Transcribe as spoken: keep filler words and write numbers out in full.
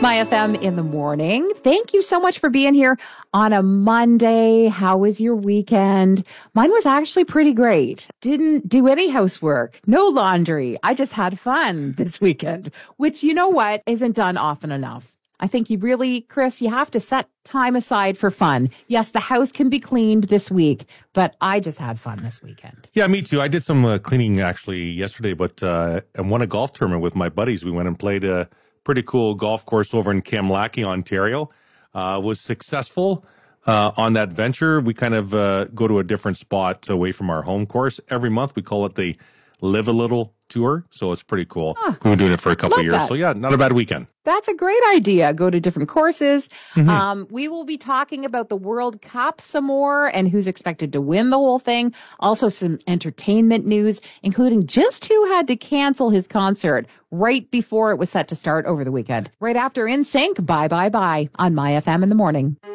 My F M in the morning. Thank you so much for being here on a Monday. How was your weekend? Mine was actually pretty great. Didn't do any housework, no laundry. I just had fun this weekend, which, you know what, isn't done often enough. I think you really, Chris, you have to set time aside for fun. Yes, the house can be cleaned this week, but I just had fun this weekend. Yeah, me too. I did some uh, cleaning actually yesterday, but uh, and won a golf tournament with my buddies. We went and played a pretty cool golf course over in Kamlaki, Ontario. Uh, was successful uh, on that venture. We kind of uh, go to a different spot away from our home course every month. We call it the Live a Little Tour. So it's pretty cool. Huh. We've been doing it for a couple of years. That. So yeah, not a bad weekend. That's a great idea. Go to different courses. Mm-hmm. Um, we will be talking about the World Cup some more and who's expected to win the whole thing. Also some entertainment news, including just who had to cancel his concert right before it was set to start over the weekend. Right after In Sync, Bye Bye Bye on My F M in the morning.